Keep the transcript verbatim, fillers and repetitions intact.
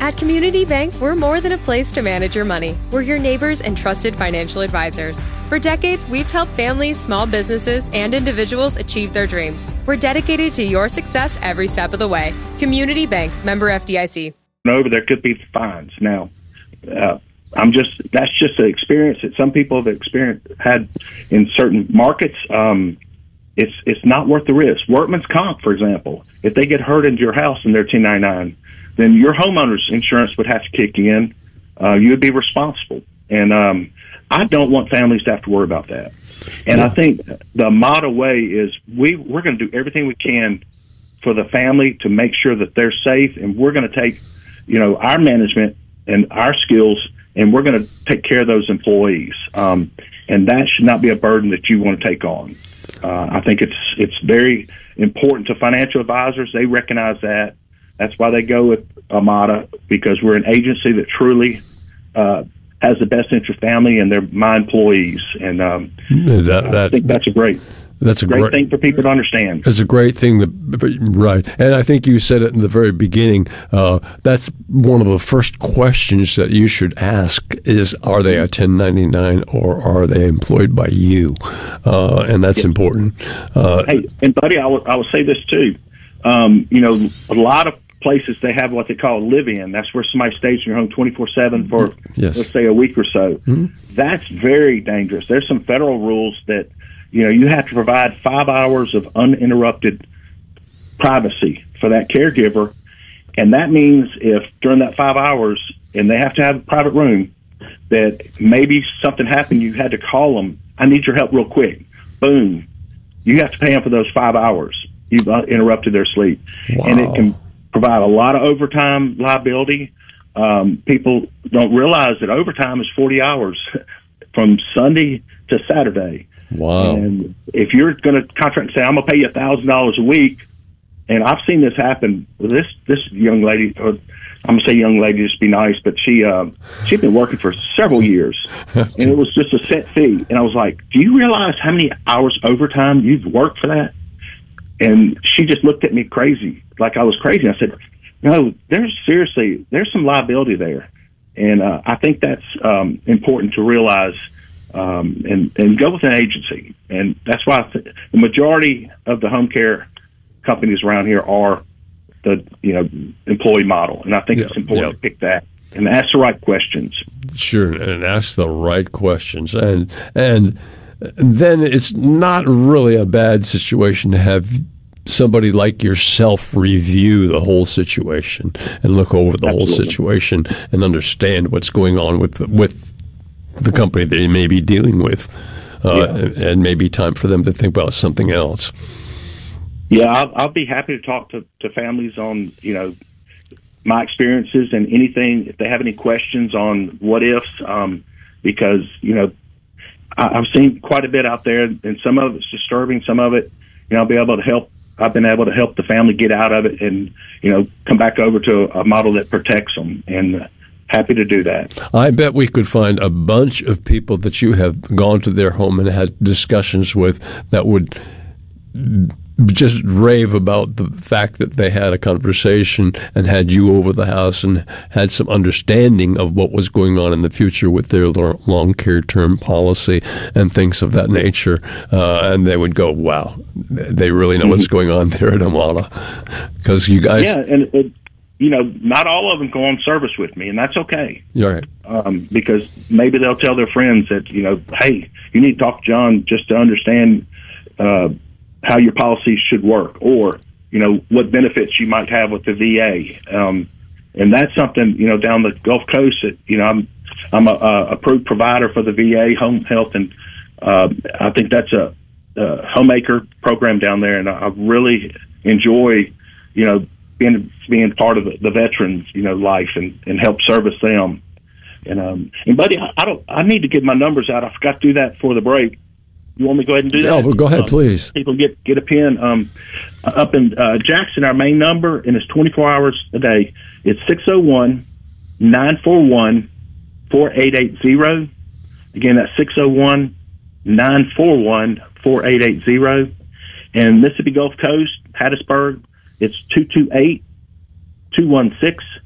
At Community Bank, we're more than a place to manage your money. We're your neighbors and trusted financial advisors. For decades, we've helped families, small businesses, and individuals achieve their dreams. We're dedicated to your success every step of the way. Community Bank, member F D I C. Over there could be fines. Now, uh, I'm just that's just an experience that some people have experienced had in certain markets. Um, it's it's not worth the risk. Workman's comp, for example, if they get hurt into your house and they're ten ninety-nine, then your homeowner's insurance would have to kick in. Uh, you would be responsible. And um, I don't want families to have to worry about that. And yeah. I think the Amada way is we, we're going to do everything we can for the family to make sure that they're safe. And we're going to take, you know, our management and our skills, and we're going to take care of those employees. Um, and that should not be a burden that you want to take on. Uh, I think it's it's very important to financial advisors. They recognize that. That's why they go with Amada, because we're an agency that truly uh, has the best interest family and their my employees. And um, that, that, I think that's a great that's a great, great thing for people to understand. It's a great thing, that, right? And I think you said it in the very beginning. Uh, that's one of the first questions that you should ask: is are they a ten ninety-nine or are they employed by you? Uh, and that's yeah. important. Uh, hey, and buddy, I will I will say this too. Um, you know, a lot of places they have what they call a live-in. That's where somebody stays in your home twenty-four seven for, yes. let's say, a week or so. Mm-hmm. That's very dangerous. There's some federal rules that, you know, you have to provide five hours of uninterrupted privacy for that caregiver. And that means if during that five hours, and they have to have a private room, that maybe something happened, you had to call them, I need your help real quick. Boom. You have to pay them for those five hours. You've interrupted their sleep. Wow. And it can provide a lot of overtime liability. Um, people don't realize that overtime is forty hours from Sunday to Saturday. Wow. And if you're going to contract and say, I'm going to pay you one thousand dollars a week, and I've seen this happen with this, this young lady, or I'm going to say young lady, just be nice, but she, uh, she'd been working for several years, and it was just a set fee. And I was like, do you realize how many hours overtime you've worked for that? And she just looked at me crazy, like I was crazy. I said, no, there's seriously, there's some liability there. And uh, I think that's um, important to realize um, and, and go with an agency. And that's why I th- the majority of the home care companies around here are the, you know, employee model. And I think yeah, it's important yeah. to pick that and ask the right questions. Sure, and ask the right questions. And, and then it's not really a bad situation to have somebody like yourself review the whole situation and look over the Absolutely. whole situation and understand what's going on with the, with the company that you may be dealing with. Uh, yeah. and, and maybe time for them to think about something else. Yeah, I'll, I'll be happy to talk to, to families on, you know, my experiences and anything, if they have any questions on what ifs, um, because, you know, I, I've seen quite a bit out there, and some of it's disturbing, some of it, you know, I'll be able to help. I've been able to help the family get out of it and, you know, come back over to a model that protects them, and happy to do that. I bet we could find a bunch of people that you have gone to their home and had discussions with that would just rave about the fact that they had a conversation and had you over the house and had some understanding of what was going on in the future with their long care term policy and things of that nature. Uh, and they would go, wow, they really know mm-hmm. what's going on there at Amada. Because you guys... Yeah, and, it, you know, not all of them go on service with me, and that's okay. You're right. Um, because maybe they'll tell their friends that, you know, hey, you need to talk to John just to understand uh how your policies should work, or, you know, what benefits you might have with the V A. Um, and that's something, you know, down the Gulf Coast that, you know, I'm, I'm a, a approved provider for the V A home health. And, uh, I think that's a, a homemaker program down there. And I really enjoy, you know, being, being part of the, the veterans, you know, life and, and help service them. And, um, and buddy, I, I don't, I need to get my numbers out. I forgot to do that before the break. You want me to go ahead and do that? No, but go ahead, um, please. People get get a pen. Um, up in uh, Jackson, our main number, and it's twenty-four hours a day. It's six oh one, nine four one, four eight eight zero. Again, that's six oh one, nine four one, four eight eight zero. And Mississippi Gulf Coast, Hattiesburg, it's two two eight, two one six,